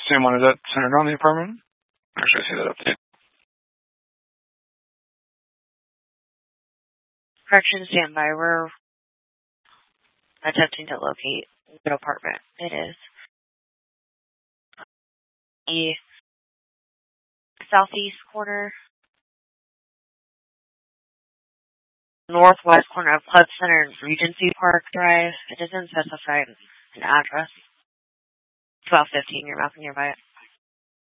Same one, is that centered on the apartment? Or should I see that update? Correction, stand by. We're attempting to locate the apartment. It is the southeast corner, northwest corner of Hudson and Regency Park Drive. It doesn't specify an address. It's about 15. You're not nearby it.